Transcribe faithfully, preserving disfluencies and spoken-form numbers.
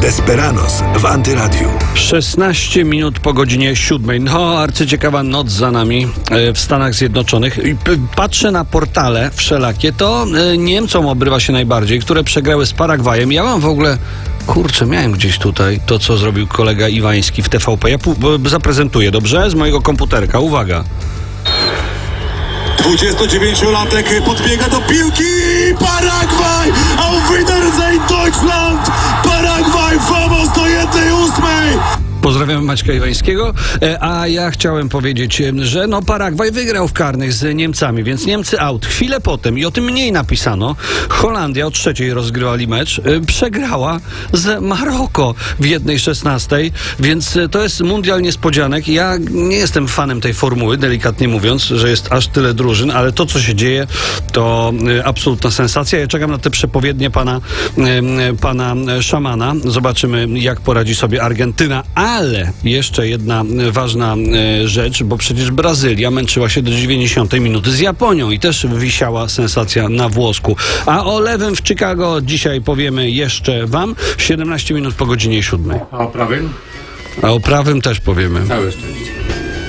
Desperados w Antyradiu. szesnaście minut po godzinie siódmej. No, arcyciekawa noc za nami e, w Stanach Zjednoczonych. I p- patrzę na portale wszelakie, to e, Niemcom obrywa się najbardziej, które przegrały z Paragwajem. Ja mam w ogóle... Kurczę, miałem gdzieś tutaj to, co zrobił kolega Iwański w T V P. Ja pu- zaprezentuję, dobrze? Z mojego komputerka. Uwaga. dwudziestodziewięciolatek podbiega do piłki. Paragwaj! Auf Wiedersehen Deutschland! Paragwaj vamos do jednej ósmej! Pozdrawiam Maćka Iwańskiego, e, a ja chciałem powiedzieć, e, że no Paragwaj wygrał w karnych z Niemcami, więc Niemcy out. Chwilę potem, i o tym mniej napisano, Holandia o trzeciej rozgrywali mecz, e, przegrała z Maroko w jednej szesnastej, więc e, to jest mundial niespodzianek. Ja nie jestem fanem tej formuły, delikatnie mówiąc, że jest aż tyle drużyn, ale to, co się dzieje, to e, absolutna sensacja. Ja czekam na te przepowiednie pana, e, pana Szamana. Zobaczymy, jak poradzi sobie Argentyna, a Ale jeszcze jedna ważna e, rzecz, bo przecież Brazylia męczyła się do dziewięćdziesiątej minuty z Japonią i też wisiała sensacja na włosku. A o lewym w Chicago dzisiaj powiemy jeszcze wam siedemnaście minut po godzinie siódmej. A o prawym? A o prawym też powiemy. Całe szczęście.